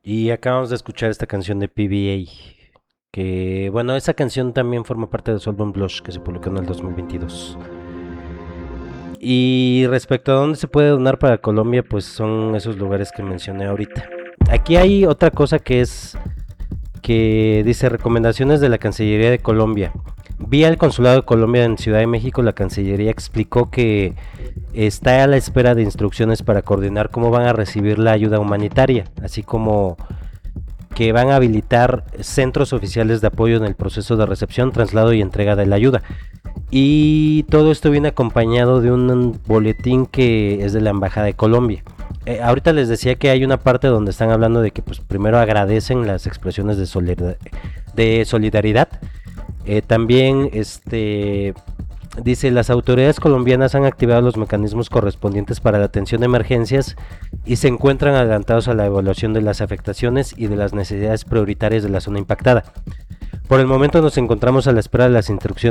Y acabamos de escuchar esta canción de PBA, que bueno, esa canción también forma parte de su álbum Blush, que se publicó en el 2022. Y respecto a dónde se puede donar para Colombia, pues son esos lugares que mencioné ahorita. Aquí hay otra cosa que dice recomendaciones de la Cancillería de Colombia. Vía el Consulado de Colombia en Ciudad de México, la Cancillería explicó que está a la espera de instrucciones para coordinar cómo van a recibir la ayuda humanitaria, así como que van a habilitar centros oficiales de apoyo en el proceso de recepción, traslado y entrega de la ayuda. Y todo esto viene acompañado de un boletín que es de la Embajada de Colombia. Ahorita les decía que hay una parte donde están hablando de que pues primero agradecen las expresiones de solidaridad. También dice, las autoridades colombianas han activado los mecanismos correspondientes para la atención de emergencias y se encuentran adelantados a la evaluación de las afectaciones y de las necesidades prioritarias de la zona impactada. Por el momento nos encontramos a la espera de las instrucciones